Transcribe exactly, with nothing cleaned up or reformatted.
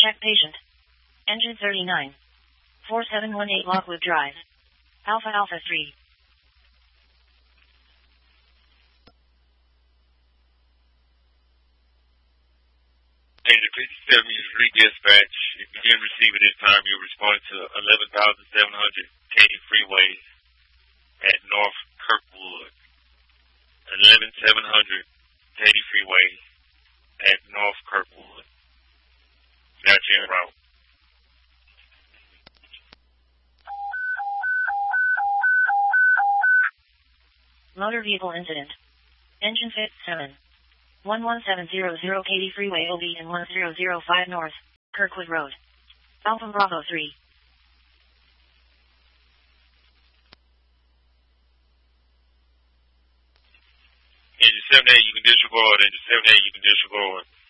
Check patient. Engine thirty-nine. four seven one eight Lockwood Drive. Alpha Alpha three. Engine fifty-seven is redispatch. If you didn't receive it this time, you responded to eleven thousand seven hundred Katy Freeway at North Kirkwood. eleven thousand seven hundred Katy Freeway at North Kirkwood. Got you en route. Motor vehicle incident. Engine fifty-seven. one one seven zero zero Katy Freeway O B and one zero zero five North, Kirkwood Road. Alpha Bravo three. Engine seven eight, you can disregard. Engine seven eight, you can disregard.